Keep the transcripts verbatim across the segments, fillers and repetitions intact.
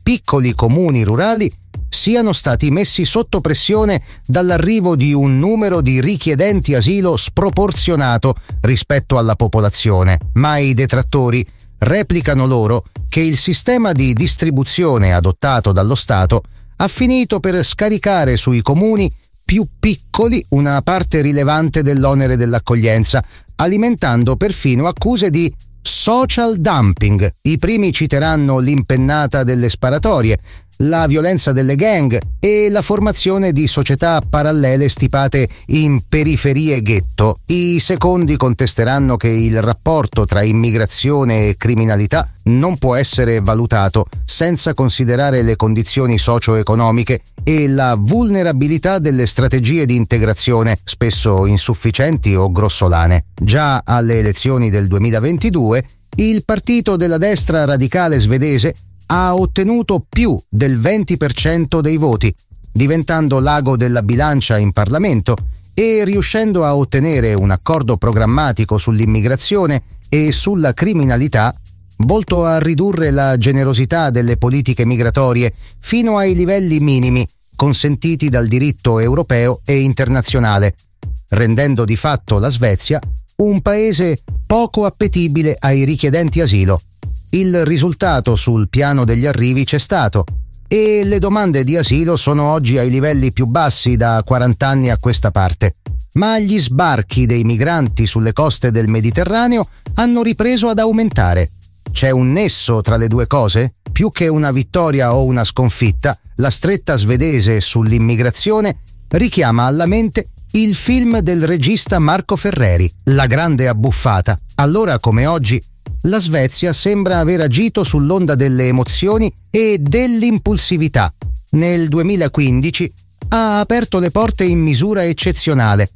piccoli comuni rurali siano stati messi sotto pressione dall'arrivo di un numero di richiedenti asilo sproporzionato rispetto alla popolazione, ma i detrattori replicano loro che il sistema di distribuzione adottato dallo Stato ha finito per scaricare sui comuni più piccoli una parte rilevante dell'onere dell'accoglienza, alimentando perfino accuse di social dumping. I primi citeranno l'impennata delle sparatorie, la violenza delle gang e la formazione di società parallele stipate in periferie ghetto. I secondi contesteranno che il rapporto tra immigrazione e criminalità non può essere valutato senza considerare le condizioni socio-economiche e la vulnerabilità delle strategie di integrazione, spesso insufficienti o grossolane. Già alle elezioni del duemilaventidue, il partito della destra radicale svedese ha ottenuto più del venti per cento dei voti, diventando l'ago della bilancia in Parlamento e riuscendo a ottenere un accordo programmatico sull'immigrazione e sulla criminalità volto a ridurre la generosità delle politiche migratorie fino ai livelli minimi consentiti dal diritto europeo e internazionale, rendendo di fatto la Svezia un paese poco appetibile ai richiedenti asilo. Il risultato sul piano degli arrivi c'è stato e le domande di asilo sono oggi ai livelli più bassi da quaranta anni a questa parte. Ma gli sbarchi dei migranti sulle coste del Mediterraneo hanno ripreso ad aumentare. C'è un nesso tra le due cose? Più che una vittoria o una sconfitta, la stretta svedese sull'immigrazione richiama alla mente il film del regista Marco Ferreri, La grande abbuffata. Allora come oggi, la Svezia sembra aver agito sull'onda delle emozioni e dell'impulsività. Nel duemilaquindici ha aperto le porte in misura eccezionale.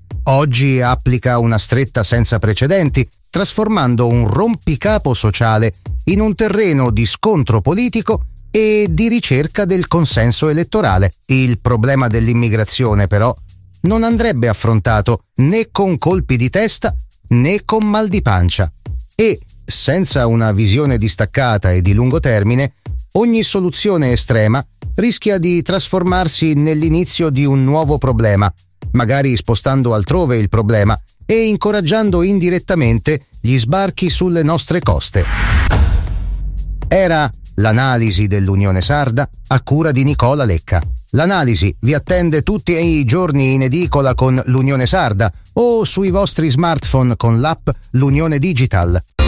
Oggi applica una stretta senza precedenti, trasformando un rompicapo sociale in un terreno di scontro politico e di ricerca del consenso elettorale. Il problema dell'immigrazione, però, non andrebbe affrontato né con colpi di testa né con mal di pancia. E, senza una visione distaccata e di lungo termine, ogni soluzione estrema rischia di trasformarsi nell'inizio di un nuovo problema, magari spostando altrove il problema e incoraggiando indirettamente gli sbarchi sulle nostre coste. Era l'analisi dell'Unione Sarda a cura di Nicola Lecca. L'analisi vi attende tutti i giorni in edicola con l'Unione Sarda o sui vostri smartphone con l'app L'Unione Digital.